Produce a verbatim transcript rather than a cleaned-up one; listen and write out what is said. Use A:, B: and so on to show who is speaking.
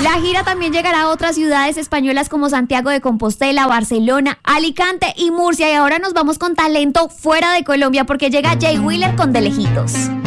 A: La gira también llegará a otras ciudades españolas como Santiago de Compostela, Barcelona, Alicante y Murcia. Y ahora nos vamos con talento fuera de Colombia porque llega Jay Wheeler con De Lejitos.